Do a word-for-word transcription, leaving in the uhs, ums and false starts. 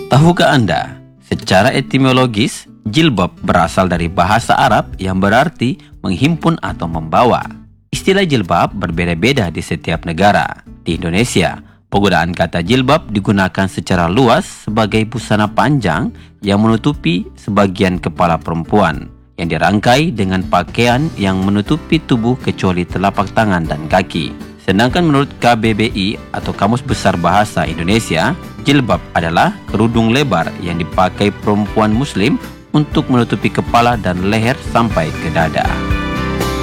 Tahukah Anda, secara etimologis, jilbab berasal dari bahasa Arab yang berarti menghimpun atau membawa. Istilah jilbab berbeda-beda di setiap negara. Di Indonesia, penggunaan kata jilbab digunakan secara luas sebagai busana panjang yang menutupi sebagian kepala perempuan, yang dirangkai dengan pakaian yang menutupi tubuh kecuali telapak tangan dan kaki. Sedangkan menurut K B B I atau Kamus Besar Bahasa Indonesia, jilbab adalah kerudung lebar yang dipakai perempuan muslim untuk menutupi kepala dan leher sampai ke dada.